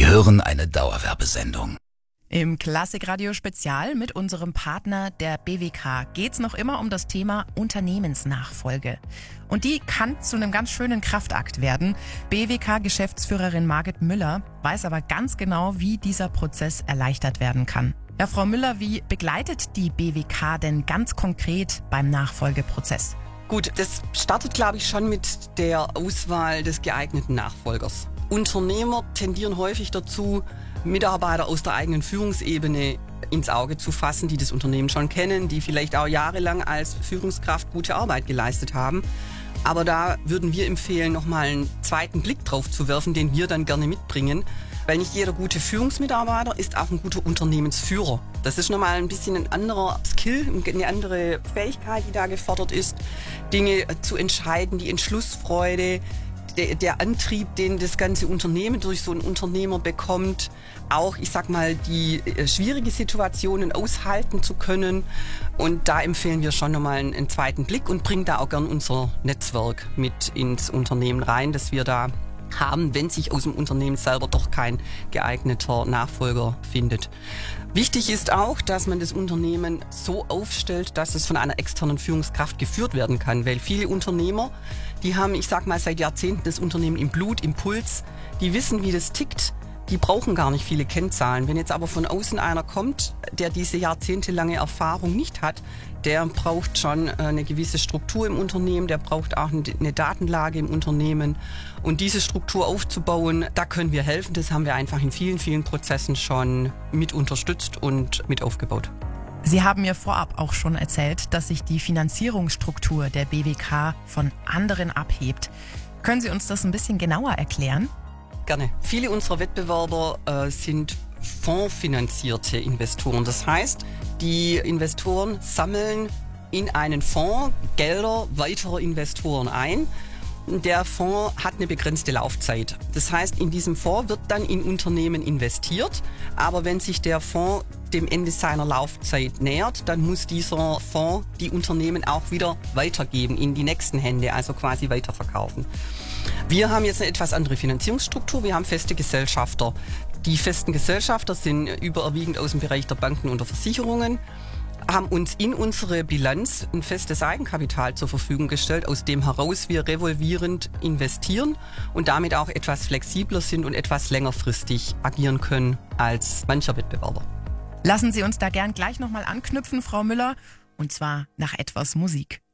hören eine Dauerwerbesendung. Im Klassikradio Spezial mit unserem Partner der BWK geht's noch immer um das Thema Unternehmensnachfolge. Und die kann zu einem ganz schönen Kraftakt werden. BWK-Geschäftsführerin Margit Müller weiß aber ganz genau, wie dieser Prozess erleichtert werden kann. Ja, Frau Müller, wie begleitet die BWK denn ganz konkret beim Nachfolgeprozess? Gut, das startet, glaube ich, schon mit der Auswahl des geeigneten Nachfolgers. Unternehmer tendieren häufig dazu, Mitarbeiter aus der eigenen Führungsebene ins Auge zu fassen, die das Unternehmen schon kennen, die vielleicht auch jahrelang als Führungskraft gute Arbeit geleistet haben. Aber da würden wir empfehlen, nochmal einen zweiten Blick drauf zu werfen, den wir dann gerne mitbringen. Weil nicht jeder gute Führungsmitarbeiter ist auch ein guter Unternehmensführer. Das ist nochmal ein bisschen ein anderer Skill, eine andere Fähigkeit, die da gefordert ist. Dinge zu entscheiden, die Entschlussfreude, der Antrieb, den das ganze Unternehmen durch so einen Unternehmer bekommt, auch, ich sag mal, die schwierige Situationen aushalten zu können. Und da empfehlen wir schon nochmal einen zweiten Blick und bringen da auch gern unser Netzwerk mit ins Unternehmen rein, das wir da haben, wenn sich aus dem Unternehmen selber doch kein geeigneter Nachfolger findet. Wichtig ist auch, dass man das Unternehmen so aufstellt, dass es von einer externen Führungskraft geführt werden kann, weil viele Unternehmer, die haben, ich sag mal, seit Jahrzehnten das Unternehmen im Blut, im Puls, die wissen, wie das tickt. Die brauchen gar nicht viele Kennzahlen. Wenn jetzt aber von außen einer kommt, der diese jahrzehntelange Erfahrung nicht hat, der braucht schon eine gewisse Struktur im Unternehmen, der braucht auch eine Datenlage im Unternehmen. Und diese Struktur aufzubauen, da können wir helfen. Das haben wir einfach in vielen, vielen Prozessen schon mit unterstützt und mit aufgebaut. Sie haben mir vorab auch schon erzählt, dass sich die Finanzierungsstruktur der BWK von anderen abhebt. Können Sie uns das ein bisschen genauer erklären? Gerne. Viele unserer Wettbewerber sind fondsfinanzierte Investoren. Das heißt, die Investoren sammeln in einen Fonds Gelder weiterer Investoren ein. Der Fonds hat eine begrenzte Laufzeit. Das heißt, in diesem Fonds wird dann in Unternehmen investiert. Aber wenn sich der Fonds dem Ende seiner Laufzeit nähert, dann muss dieser Fonds die Unternehmen auch wieder weitergeben in die nächsten Hände, also quasi weiterverkaufen. Wir haben jetzt eine etwas andere Finanzierungsstruktur. Wir haben feste Gesellschafter. Die festen Gesellschafter sind überwiegend aus dem Bereich der Banken und der Versicherungen, haben uns in unsere Bilanz ein festes Eigenkapital zur Verfügung gestellt, aus dem heraus wir revolvierend investieren und damit auch etwas flexibler sind und etwas längerfristig agieren können als mancher Wettbewerber. Lassen Sie uns da gern gleich nochmal anknüpfen, Frau Müller, und zwar nach etwas Musik.